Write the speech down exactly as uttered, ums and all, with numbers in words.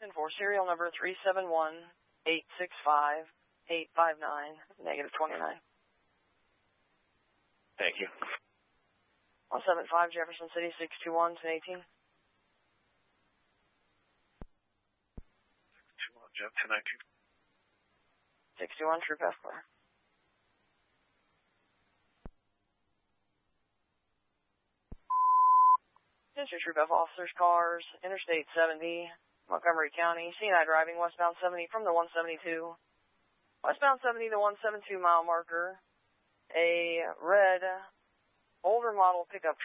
for serial number three seven one eight six five eight five nine, negative twenty-nine. Thank you. one seven five Jefferson City, six two one, ten eighteen. six two one, Jeff, ten nineteen. six two one, Troop F four. Attention Troop F officers, cars, Interstate seventy, Montgomery County, C and I driving westbound seventy from the one seventy-two. Westbound seventy to one seventy-two mile marker, a red older model pickup truck.